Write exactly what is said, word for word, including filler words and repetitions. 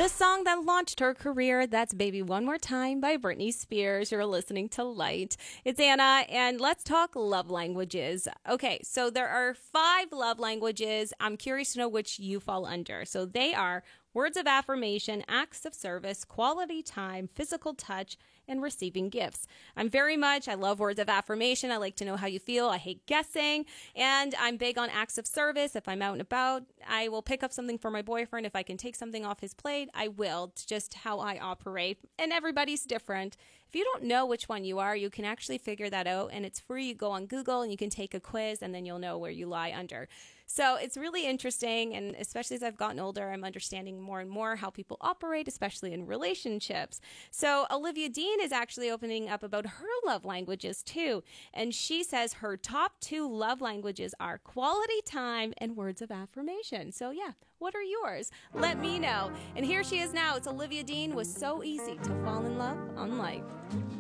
The song that launched her career, that's Baby One More Time by Britney Spears. You're listening to Light. It's Anna, and let's talk love languages. Okay, so there are five love languages. I'm curious to know which you fall under. So they are words of affirmation, acts of service, quality time, physical touch, and receiving gifts. I'm very much, I love words of affirmation. I like to know how you feel. I hate guessing. And I'm big on acts of service. If I'm out and about, I will pick up something for my boyfriend. If I can take something off his plate, I will. It's just how I operate. And everybody's different. If you don't know which one you are, you can actually figure that out. And it's free. You go on Google and you can take a quiz, and then you'll know where you lie under. So it's really interesting, and especially as I've gotten older, I'm understanding more and more how people operate, especially in relationships. So Olivia Dean is actually opening up about her love languages too, and she says her top two love languages are quality time and words of affirmation. So yeah, what are yours? Let me know. And here she is now. It's Olivia Dean with So Easy to Fall in Love on Life.